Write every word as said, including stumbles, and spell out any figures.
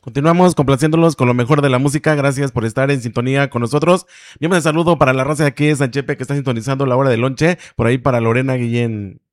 Continuamos complaciéndolos con lo mejor de la música. Gracias por estar en sintonía con nosotros. Yo me saludo para la raza de aquí de San Chepe que está sintonizando la hora del lonche. Por ahí para Lorena Guillén.